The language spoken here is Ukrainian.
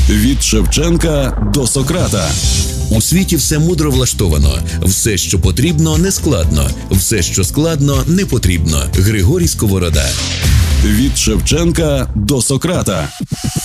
Від Шевченка до Сократа. У світі все мудро влаштовано. Все, що потрібно, не складно. Все, що складно, не потрібно. Григорій Сковорода. Від Шевченка до Сократа.